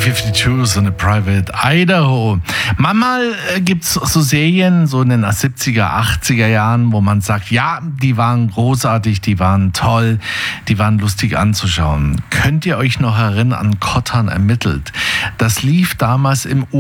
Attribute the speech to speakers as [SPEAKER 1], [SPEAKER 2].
[SPEAKER 1] B-52, so eine Private Idaho. Manchmal gibt es so Serien, so in den 70er, 80er Jahren, wo man sagt, ja, die waren großartig, die waren toll, die waren lustig anzuschauen. Könnt ihr euch noch erinnern an Kottern ermittelt? Das lief damals im